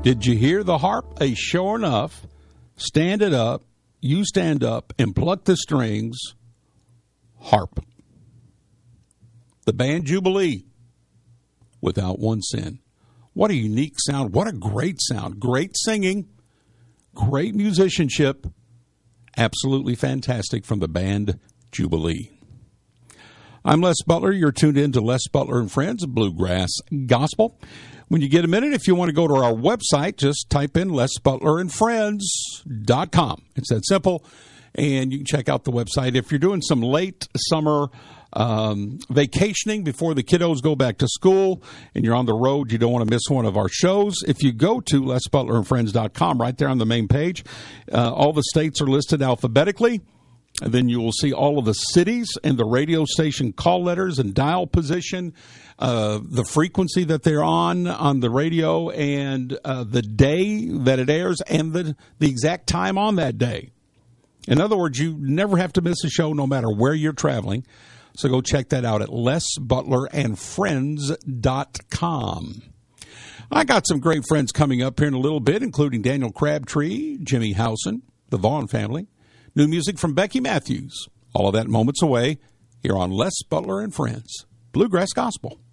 Did you hear the harp? Sure enough, stand it up, you stand up and pluck the strings, harp. The band Jubilee, Without One Sin. What a unique sound. What a great sound. Great singing, great musicianship. Absolutely fantastic from the band Jubilee. I'm Les Butler. You're tuned in to Les Butler and Friends, Bluegrass Gospel. When you get a minute, if you want to go to our website, just type in lesbutlerandfriends.com. It's that simple, and you can check out the website. If you're doing some late summer vacationing before the kiddos go back to school and you're on the road, you don't want to miss one of our shows, if you go to lesbutlerandfriends.com, right there on the main page, all the states are listed alphabetically. And then you will see all of the cities and the radio station call letters and dial position, the frequency that they're on the radio, and the day that it airs, and the exact time on that day. In other words, you never have to miss a show no matter where you're traveling. So go check that out at lesbutlerandfriends.com. I got some great friends coming up here in a little bit, including Daniel Crabtree, Jimmy Howson, the Vaughn family. New music from Becky Matthews. All of that moments away here on Les Butler and Friends, Bluegrass Gospel.